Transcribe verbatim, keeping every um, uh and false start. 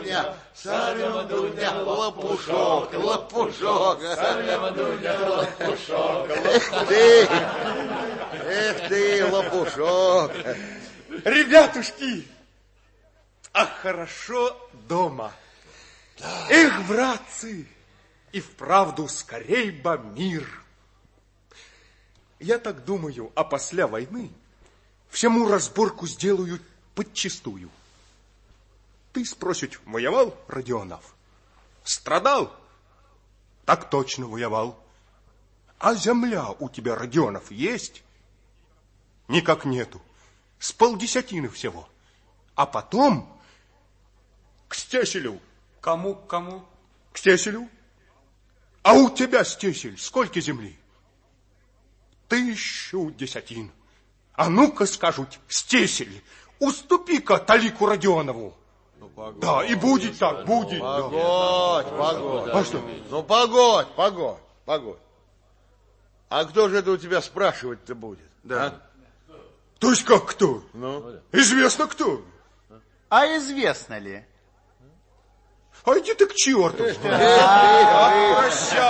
Дуня, царевна Дуня, лопушок, лопушок. Царевна Дуня, лопушок. Эх ты, эх ты, лопушок. Ребятушки, а хорошо дома. Да. Эх, братцы, и вправду скорей бы мир. Я так думаю, а после войны всему разборку сделают подчистую. Ты спросить, воевал, Родионов? Страдал? Так точно воевал. А земля у тебя, Родионов, есть? Никак нету. С полдесятины всего. А потом к Стеселю. Кому, к кому? К Стеселю. А у тебя, Стесель, сколько земли? Тысячу десятин. А ну-ка, скажут, Стесель, уступи-ка Талику Родионову. Ну, погодь. Да, и будет так, будет. Погодь, да. погодь. А что? Ну, погодь, погодь, погодь. А кто же это у тебя спрашивать-то будет? Да. А? То есть как кто? Ну? Известно кто. А известно ли? А иди ты к черту. Эх, эх, эх. Прощай.